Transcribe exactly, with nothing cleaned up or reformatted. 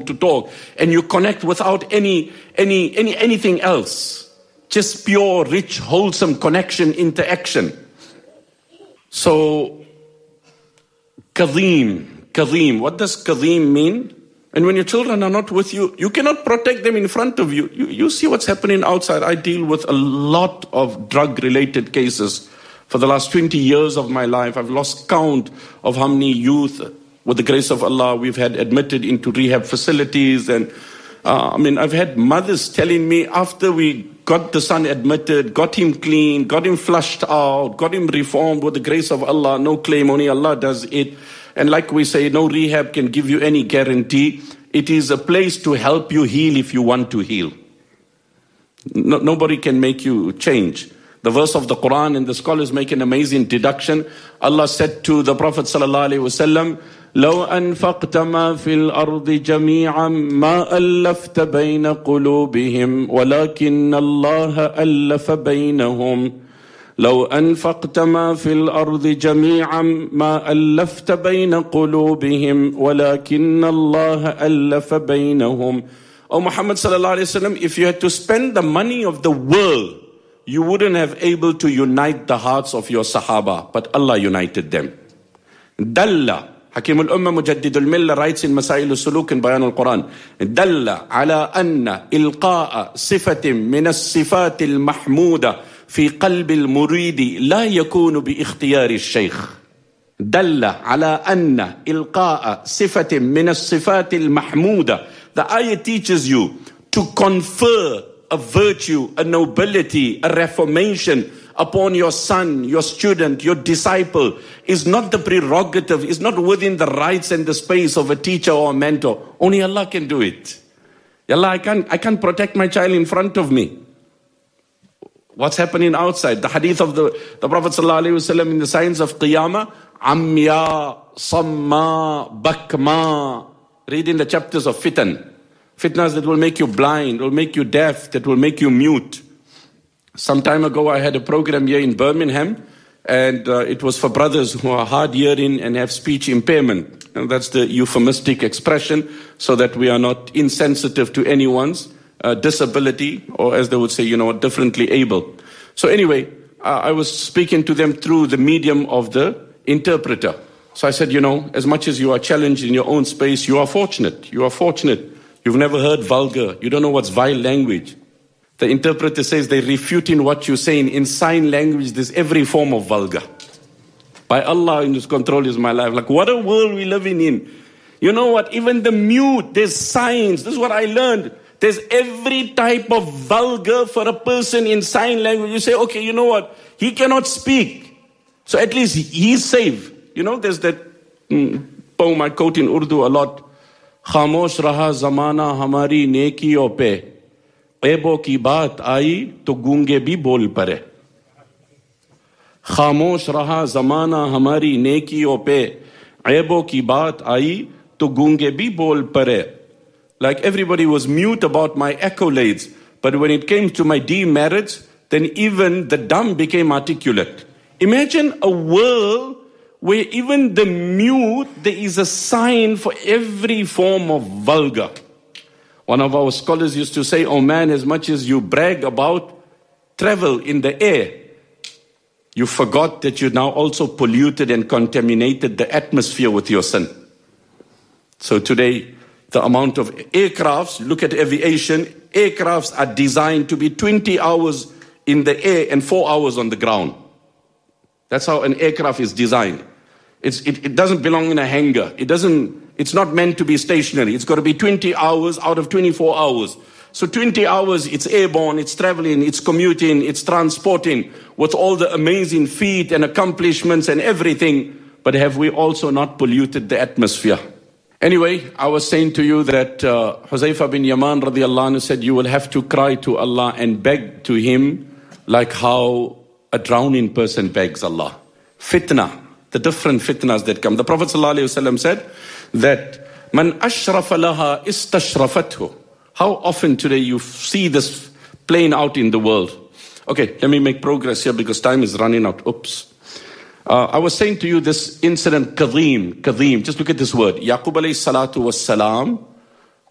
talk to talk, and you connect without any, any, any, anything else. Just pure, rich, wholesome connection, interaction. So, Kadeem, Kadeem, what does Kadeem mean? And when your children are not with you, you cannot protect them in front of you. You, you see what's happening outside. I deal with a lot of drug-related cases. For the last twenty years of my life, I've lost count of how many youth, with the grace of Allah, we've had admitted into rehab facilities. And uh, I mean, I've had mothers telling me after we got the son admitted, got him clean, got him flushed out, got him reformed with the grace of Allah, no claim, only Allah does it. And like we say, no rehab can give you any guarantee. It is a place to help you heal if you want to heal. No, nobody can make you change. The verse of the Quran, and the scholars make an amazing deduction. Allah said to the Prophet sallallahu alaihi wasallam, لو أنفقت ما في الأرض جميعا ما ألفت بين قلوبهم ولكن الله ألف بينهم. لو أنفقت ما في الأرض جميعا ما ألفت بين قلوبهم ولكن الله ألف بينهم. Oh Muhammad sallallahu alaihi wasallam, if you had to spend the money of the world, you wouldn't have able to unite the hearts of your Sahaba, but Allah united them. Dalla, Hakim al-Ummah Mujaddid al-Millah writes in Masail al-Suluk in Bayan al-Quran, Dalla ala anna ilqa'a sifatin min as-sifat al-mahmuda في قلب المريد لا يكون باختيار الشيخ. دل على أن إلقاء صفة من الصفات المحمودة. The ayah teaches you to confer a virtue, a nobility, a reformation upon your son, your student, your disciple is not the prerogative, is not within the rights and the space of a teacher or a mentor. Only Allah can do it. Allah, I can't, I can't protect my child in front of me. What's happening outside? The hadith of the, the Prophet ﷺ in the signs of Qiyamah, Amya, Samma, Bakma. Read in the chapters of fitan. Fitnas that will make you blind, will make you deaf, that will make you mute. Some time ago I had a program here in Birmingham, and uh, it was for brothers who are hard hearing and have speech impairment. And that's the euphemistic expression, so that we are not insensitive to anyone's Uh, disability, or as they would say, you know, differently able. So anyway, uh, I was speaking to them through the medium of the interpreter. So I said, you know, as much as you are challenged in your own space, you are fortunate. You are fortunate. You've never heard vulgar. You don't know what's vile language. The interpreter says they're refuting what you're saying. In sign language, there's every form of vulgar. By Allah, in His control is my life. Like, what a world we're living in. You know what? Even the mute, there's signs. This is what I learned. There's every type of vulgar for a person in sign language. You say, okay, you know what? He cannot speak. So at least he's safe. You know, there's that mm, poem I quote in Urdu a lot. Khamosh raha zamana hamari nekiyon pe. Aibo ki baat aayi to gunge bhi bol pare. Khamosh raha zamana hamari nekiyon pe. Aibo ki baat aayi to gunge bhi bol pare. Like everybody was mute about my accolades. But when it came to my demerits, then even the dumb became articulate. Imagine a world where even the mute, there is a sign for every form of vulgar. One of our scholars used to say, oh man, as much as you brag about travel in the air, you forgot that you now also polluted and contaminated the atmosphere with your sin. So today, the amount of aircrafts, look at aviation, aircrafts are designed to be twenty hours in the air and four hours on the ground. That's how an aircraft is designed. It's, it, it doesn't belong in a hangar. It doesn't, it's not meant to be stationary. It's got to be twenty hours out of twenty-four hours. So twenty hours, it's airborne, it's traveling, it's commuting, it's transporting with all the amazing feat and accomplishments and everything. But have we also not polluted the atmosphere? Anyway, I was saying to you that uh, Huzaifa bin Yaman radiallahu anhu said, you will have to cry to Allah and beg to Him like how a drowning person begs Allah. Fitna, the different fitnas that come. The Prophet sallallahu alaihi wasallam said that man ashrafa laha istashrafathu. How often today you see this playing out in the world? Okay, let me make progress here because time is running out. Oops. Uh, I was saying to you this incident, Kadeem, Kadeem, just look at this word. Yaqub alayhi salatu was salam